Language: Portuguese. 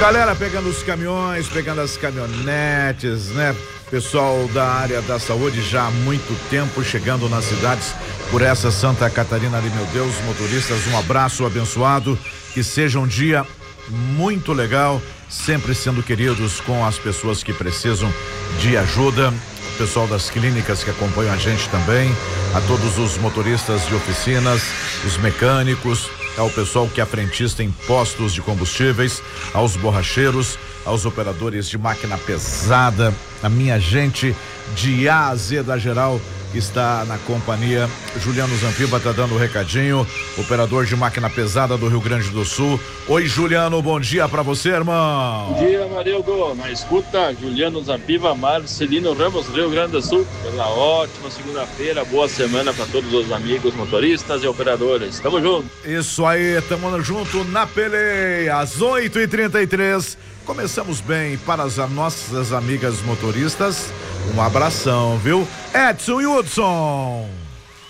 Galera pegando os caminhões, pegando as caminhonetes, né? Pessoal da área da saúde já há muito tempo chegando nas cidades por essa Santa Catarina ali, meu Deus, motoristas, um abraço abençoado, que seja um dia muito legal, sempre sendo queridos com as pessoas que precisam de ajuda, o pessoal das clínicas que acompanham a gente também, a todos os motoristas de oficinas, os mecânicos, ao pessoal que é frentista em postos de combustíveis, aos borracheiros, aos operadores de máquina pesada, a minha gente de A a Z da geral que está na companhia. Juliano Zampiva tá dando um recadinho, operador de máquina pesada do Rio Grande do Sul. Oi, Juliano, bom dia pra você, irmão. Bom dia, Marildo. Na escuta, Juliano Zampiva, Marcelino Ramos, Rio Grande do Sul. Pela ótima segunda-feira, boa semana para todos os amigos motoristas e operadores. Tamo junto. Isso aí, tamo junto na peleia, às 8h33. Começamos bem para as nossas amigas motoristas. Um abração, viu? Edson e Hudson.